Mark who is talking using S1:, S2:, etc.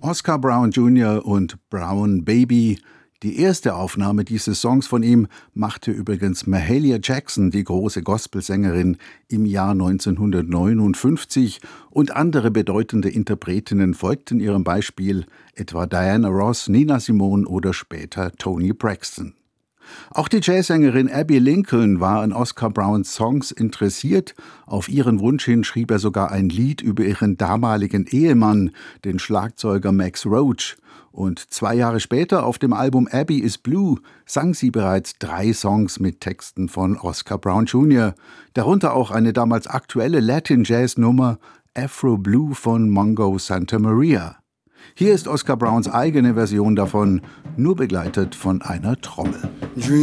S1: Oscar Brown Jr. und Brown Baby. Die erste Aufnahme dieses Songs von ihm machte übrigens Mahalia Jackson, die große Gospelsängerin, im Jahr 1959, und andere bedeutende Interpretinnen folgten ihrem Beispiel, etwa Diana Ross, Nina Simone oder später Toni Braxton. Auch die Jazzsängerin Abbey Lincoln war an Oscar Browns Songs interessiert. Auf ihren Wunsch hin schrieb er sogar ein Lied über ihren damaligen Ehemann, den Schlagzeuger Max Roach. Und 2 Jahre später auf dem Album Abbey is Blue sang sie bereits 3 Songs mit Texten von Oscar Brown Jr., darunter auch eine damals aktuelle Latin-Jazz-Nummer Afro Blue von Mongo Santa Maria. Hier ist Oscar Browns eigene Version davon, nur begleitet von einer Trommel.